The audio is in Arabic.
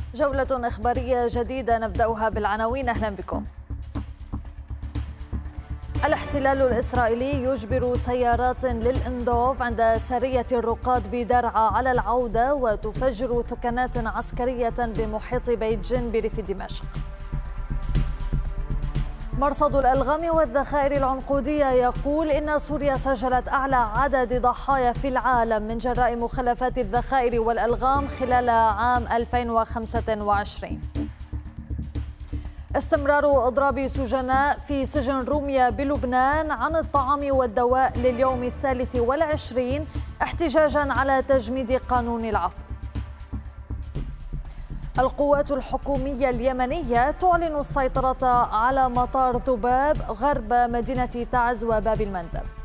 جولة إخبارية جديدة نبدأها بالعناوين. أهلا بكم. الاحتلال الإسرائيلي يجبر سيارات للإندوف عند سرية الرقاد بدرعا على العودة وتفجر ثكنات عسكرية بمحيط بيجين بريف دمشق. مرصد الألغام والذخائر العنقودية يقول إن سوريا سجلت أعلى عدد ضحايا في العالم من جراء مخلفات الذخائر والألغام خلال عام 2025. استمرار إضراب سجناء في سجن روميا بلبنان عن الطعام والدواء لليوم 23 احتجاجا على تجميد قانون العفو. القوات الحكومية اليمنية تعلن السيطرة على مطار ذباب غرب مدينة تعز وباب المندب.